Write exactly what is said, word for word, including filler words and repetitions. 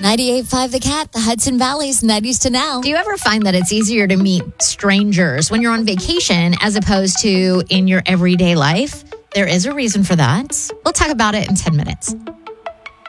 ninety-eight point five The Cat, the Hudson Valley's nineties to now. Do you ever find that it's easier to meet strangers when you're on vacation as opposed to in your everyday life? There is a reason for that. We'll talk about it in ten minutes.